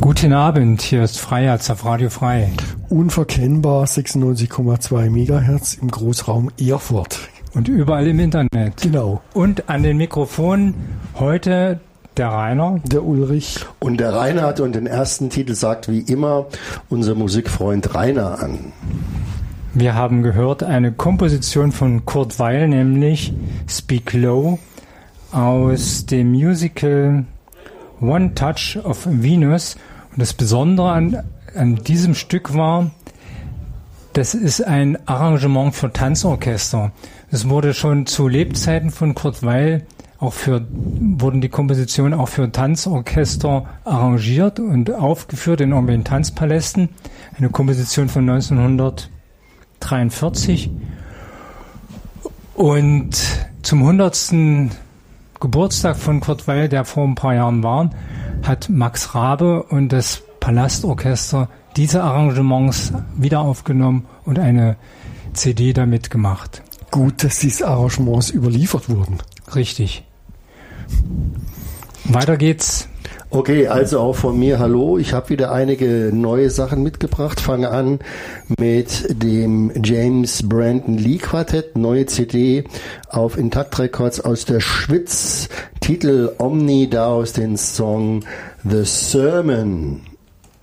Guten Abend, hier ist Freiherz auf Radio Frei. Unverkennbar 96,2 Megahertz im Großraum Erfurt. Und überall im Internet. Genau. Und an den Mikrofonen heute der Rainer. Der Ulrich. Und der Reinhard, und den ersten Titel sagt wie immer unser Musikfreund Rainer an. Wir haben gehört eine Komposition von Kurt Weill, nämlich Speak Low aus dem Musical One Touch of Venus. Und das Besondere an diesem Stück war, das ist ein Arrangement für Tanzorchester. Es wurde schon zu Lebzeiten von Kurt Weill wurden die Kompositionen auch für Tanzorchester arrangiert und aufgeführt in irgendwelchen Tanzpalästen. Eine Komposition von 1943. Und zum 100. Geburtstag von Kurt Weill, der vor ein paar Jahren war, hat Max Rabe und das Palastorchester diese Arrangements wieder aufgenommen und eine CD damit gemacht. Gut, dass diese Arrangements überliefert wurden. Richtig. Weiter geht's. Okay, also auch von mir hallo. Ich habe wieder einige neue Sachen mitgebracht. Fange an mit dem James Brandon Lee Quartett, neue CD auf Intakt Records aus der Schweiz. Titel Omni, daraus den Song The Sermon.